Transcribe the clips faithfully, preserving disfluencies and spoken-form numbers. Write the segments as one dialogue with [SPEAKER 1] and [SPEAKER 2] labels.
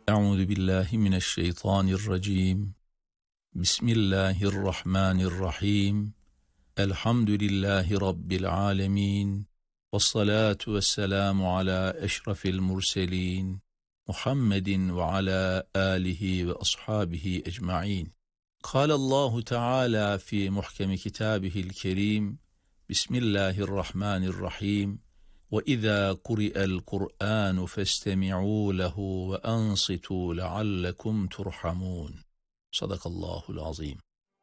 [SPEAKER 1] Euzu billahi mineşşeytanirracim. Bismillahirrahmanirrahim. Elhamdülillahi rabbil alamin. Vessalatu vesselamu ala eşrafil murselin. Muhammedin ve ala alihi ve ashabihi ecmaîn. Kâlallahu Teala fi muhkemi kitâbihil kerîm. Bismillahirrahmanirrahim. وَإِذَا قُرِئَ الْقُرْآنُ فَاسْتَمِعُوا لَهُ وَأَنصِتُوا لَعَلَّكُمْ تُرْحَمُونَ. Sadakallahul azim.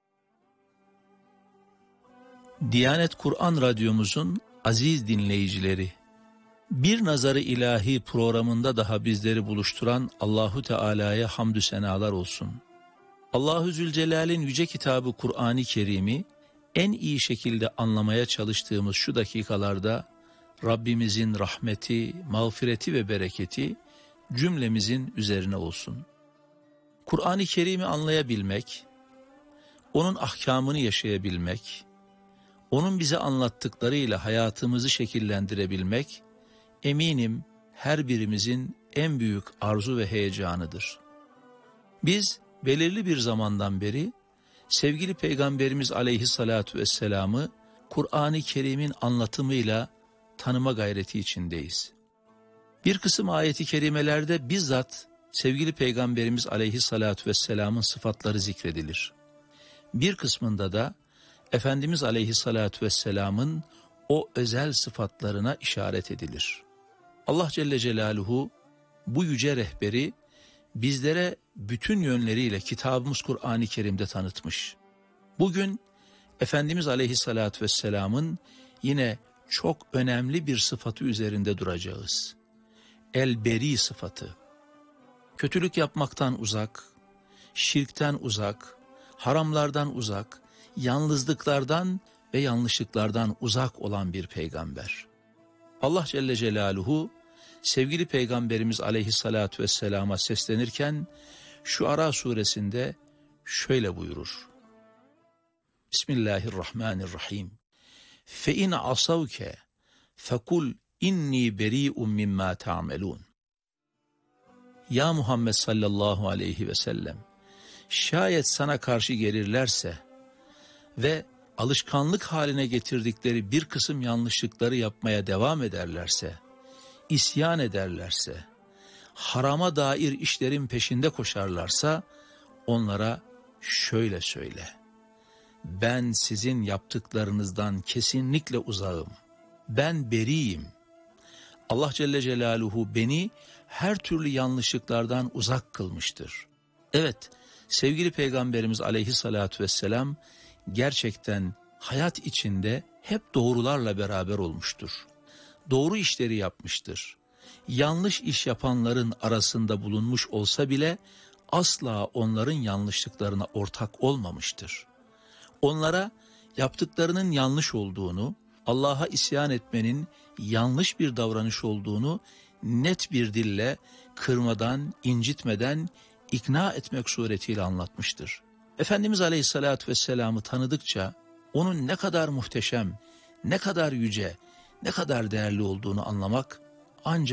[SPEAKER 1] Diyanet Kur'an Radyomuzun aziz dinleyicileri, Bir Nazarı İlahi programında daha bizleri buluşturan Allahu Teala'ya hamdü senalar olsun. Allahu Zülcelal'in yüce kitabı Kur'an-ı Kerim'i en iyi şekilde anlamaya çalıştığımız şu dakikalarda Rabbimizin rahmeti, mağfireti ve bereketi cümlemizin üzerine olsun. Kur'an-ı Kerim'i anlayabilmek, onun ahkamını yaşayabilmek, onun bize anlattıklarıyla hayatımızı şekillendirebilmek, eminim her birimizin en büyük arzu ve heyecanıdır. Biz belirli bir zamandan beri sevgili Peygamberimiz Aleyhissalatu vesselam'ı Kur'an-ı Kerim'in anlatımıyla tanıma gayreti içindeyiz. Bir kısım ayeti kerimelerde bizzat sevgili Peygamberimiz Aleyhissalatu vesselam'ın sıfatları zikredilir. Bir kısmında da Efendimiz Aleyhissalatu vesselam'ın o özel sıfatlarına işaret edilir. Allah Celle Celaluhu bu yüce rehberi bizlere bütün yönleriyle kitabımız Kur'an-ı Kerim'de tanıtmış. Bugün Efendimiz Aleyhissalatu vesselam'ın yine çok önemli bir sıfatı üzerinde duracağız. El-Beri sıfatı. Kötülük yapmaktan uzak, şirkten uzak, haramlardan uzak, yalnızlıklardan ve yanlışlıklardan uzak olan bir peygamber. Allah Celle Celaluhu sevgili Peygamberimiz Aleyhissalatu vesselama seslenirken Şuara suresinde şöyle buyurur. Bismillahirrahmanirrahim. فَاِنْ عَصَوْكَ فَقُلْ اِنِّي بَرِيءٌ مِمَّا تَعْمَلُونَ. Ya Muhammed sallallahu aleyhi ve sellem, şayet sana karşı gelirlerse ve alışkanlık haline getirdikleri bir kısım yanlışlıkları yapmaya devam ederlerse, isyan ederlerse, harama dair işlerin peşinde koşarlarsa, onlara şöyle söyle: ben sizin yaptıklarınızdan kesinlikle uzağım. Ben beriyim. Allah Celle Celaluhu beni her türlü yanlışlıklardan uzak kılmıştır. Evet, sevgili Peygamberimiz Aleyhissalatu vesselam gerçekten hayat içinde hep doğrularla beraber olmuştur. Doğru işleri yapmıştır. Yanlış iş yapanların arasında bulunmuş olsa bile asla onların yanlışlıklarına ortak olmamıştır. Onlara yaptıklarının yanlış olduğunu, Allah'a isyan etmenin yanlış bir davranış olduğunu net bir dille kırmadan, incitmeden ikna etmek suretiyle anlatmıştır. Efendimiz Aleyhisselatü Vesselam'ı tanıdıkça onun ne kadar muhteşem, ne kadar yüce, ne kadar değerli olduğunu anlamak ancak